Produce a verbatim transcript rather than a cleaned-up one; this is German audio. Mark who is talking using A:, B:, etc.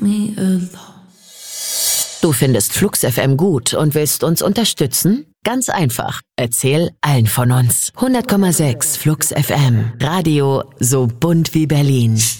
A: me alone.
B: Du findest Flux F M gut und willst uns unterstützen? Ganz einfach. Erzähl allen von uns. hundert Komma sechs Flux F M. Radio so bunt wie Berlin.